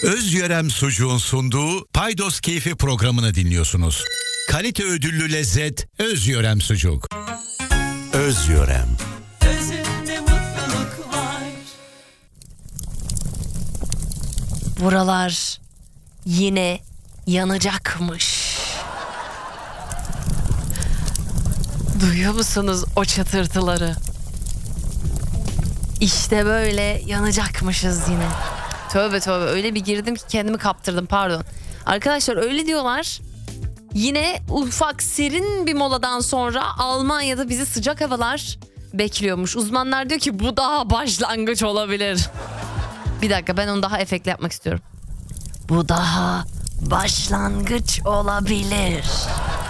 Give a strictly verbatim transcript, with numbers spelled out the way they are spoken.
Özyörem Sucuğun sunduğu Paydos Keyfi programını dinliyorsunuz. Kalite ödüllü lezzet Özyörem Sucuk. Özyörem. Özünde mutluluk var. Buralar yine yanacakmış. Duyuyor musunuz o çatırtıları? İşte böyle yanacakmışız yine. Tövbe tövbe, öyle bir girdim ki kendimi kaptırdım, pardon. Arkadaşlar öyle diyorlar. Yine ufak serin bir moladan sonra Almanya'da bizi sıcak havalar bekliyormuş. Uzmanlar diyor ki bu daha başlangıç olabilir. Bir dakika, ben onu daha efektli yapmak istiyorum. Bu daha başlangıç olabilir.